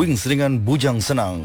Wings dengan Bujang Senang.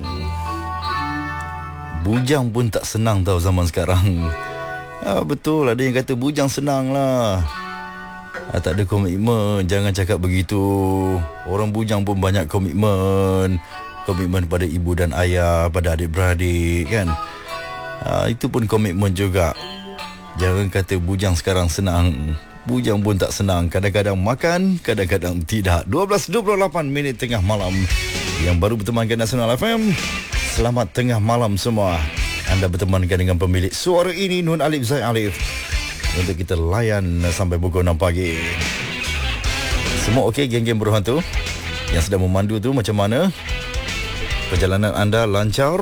Bujang pun tak senang tau zaman sekarang. Betul, ada yang kata bujang senang lah. Tak ada komitmen. Jangan cakap begitu. Orang bujang pun banyak komitmen. Komitmen pada ibu dan ayah, pada adik-beradik kan. Itu pun komitmen juga. Jangan kata bujang sekarang senang. Bujang pun tak senang. Kadang-kadang makan, kadang-kadang tidak. 12.28 minit tengah malam. Yang baru bertemankan Nasional FM, selamat tengah malam semua. Anda bertemankan dengan pemilik suara ini, Nun Alif Zaid Alif, untuk kita layan sampai pukul 6 pagi. Semua okey, geng-geng berhantu yang sedang memandu tu macam mana? Perjalanan anda lancar?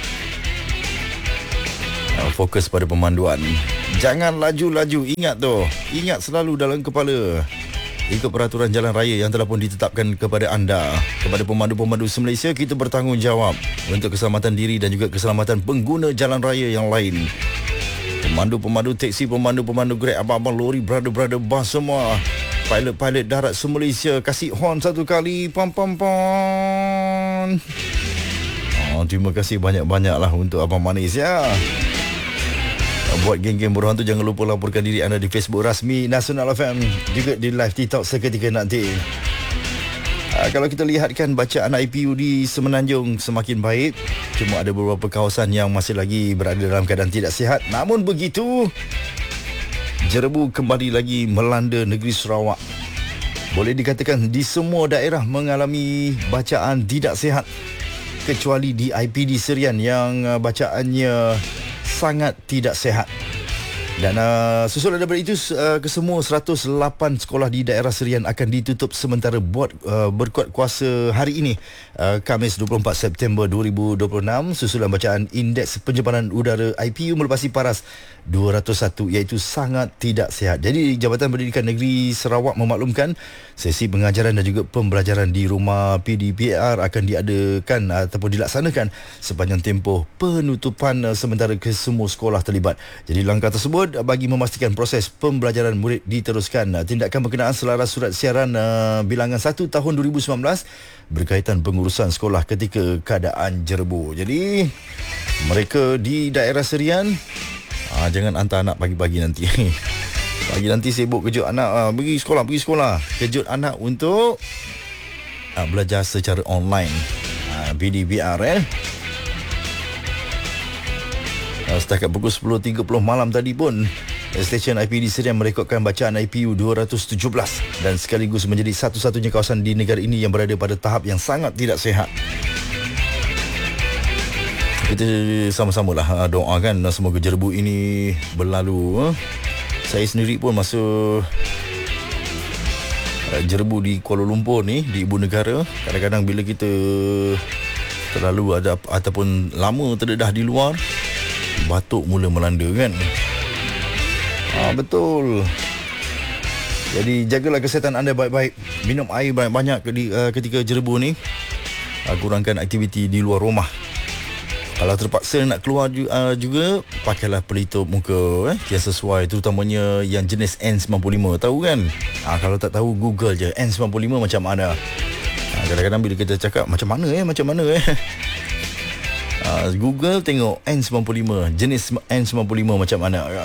Fokus pada pemanduan. Jangan laju-laju. Ingat tu. Ingat selalu dalam kepala. Ikut peraturan jalan raya yang telah pun ditetapkan kepada anda. Kepada pemandu-pemandu se-Malaysia, kita bertanggungjawab untuk keselamatan diri dan juga keselamatan pengguna jalan raya yang lain. Pemandu-pemandu teksi, pemandu-pemandu Grab, abang-abang lori, brother-brother bas semua. Pilot-pilot darat se-Malaysia, kasih horn satu kali. Pam-pam-pam. Terima kasih banyak-banyaklah untuk Abang Manis ya. Buat geng-geng buruan tu, jangan lupa laporkan diri anda di Facebook rasmi Nasional FM, juga di live TikTok seketika nanti. Kalau kita lihatkan bacaan IPU di Semenanjung semakin baik. Cuma ada beberapa kawasan yang masih lagi berada dalam keadaan tidak sihat. Namun begitu, jerebu kembali lagi melanda negeri Sarawak. Boleh dikatakan di semua daerah mengalami bacaan tidak sihat, kecuali di IPD Serian yang bacaannya sangat tidak sihat. Dan susul daripada itu, kesemua 108 sekolah di daerah Serian akan ditutup sementara berkuat kuasa hari ini, Khamis 24 September 2026, susulan bacaan Indeks Pencemaran Udara IPU melepasi paras 201, iaitu sangat tidak sihat. Jadi Jabatan Pendidikan Negeri Sarawak memaklumkan sesi pengajaran dan juga pembelajaran di rumah PDPR akan diadakan ataupun dilaksanakan sepanjang tempoh penutupan sementara ke semua sekolah terlibat. Jadi langkah tersebut bagi memastikan proses pembelajaran murid diteruskan. Tindakan berkenaan selaras surat siaran bilangan 1 tahun 2019 berkaitan pengurusan sekolah ketika keadaan jerebu. Jadi mereka di daerah Serian, jangan hantar anak pagi-pagi nanti. Pagi nanti sibuk kejut anak, pergi sekolah. Kejut anak untuk belajar secara online. PDPR Setakat pukul 10.30 malam tadi pun, stesen IPD Serian merekodkan bacaan IPU 217 dan sekaligus menjadi satu-satunya kawasan di negara ini yang berada pada tahap yang sangat tidak sihat. Kita sama-samalah doakan semoga jerebu ini berlalu. Saya sendiri pun masa jerebu di Kuala Lumpur ni, di ibu negara, kadang-kadang bila kita terlalu ada ataupun lama terdedah di luar, batuk mula melanda kan. Betul. Jadi jagalah kesihatan anda baik-baik. Minum air banyak-banyak ketika jerebu ni. Kurangkan aktiviti di luar rumah. Kalau terpaksa nak keluar juga, pakailah pelitup muka yang sesuai, terutamanya yang jenis N95. Tahu kan? Kalau tak tahu, Google je N95 macam mana. Kadang-kadang bila kita cakap macam mana Google tengok N95, jenis N95 macam mana kan.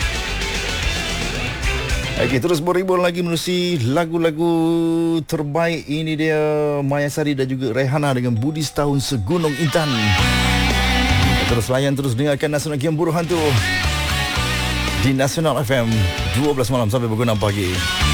Okey, terus berhibur lagi menerusi lagu-lagu terbaik. Ini dia Maya Sari dan juga Rehana dengan Budi Setahun Segunung Intan. Terus layan, terus dengarkan Nasional Game Buruh Hantu di Nasional FM 12 malam sampai pukul 6 pagi.